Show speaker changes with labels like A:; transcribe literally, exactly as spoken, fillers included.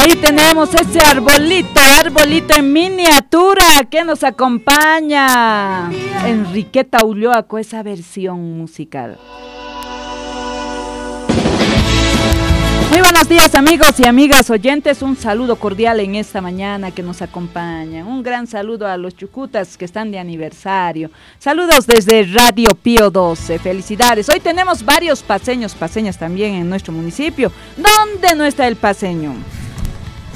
A: Ahí tenemos ese arbolito, arbolito en miniatura que nos acompaña. Enriqueta Ulloa con esa versión musical. Muy buenos días, amigos y amigas oyentes, un saludo cordial en esta mañana que nos acompañan, un gran saludo a los chucutas que están de aniversario, saludos desde Radio Pío doce, felicidades. Hoy tenemos varios paseños, paseñas también en nuestro municipio. ¿Dónde no está el paseño?